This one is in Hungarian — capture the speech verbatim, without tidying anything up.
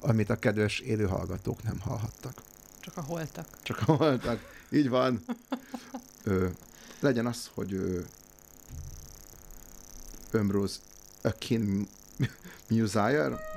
amit a kedves élő hallgatók nem hallhattak. Csak a holtak. Csak a holtak. Így van. Ö, legyen az, hogy ö, Ömróz Akin Musire,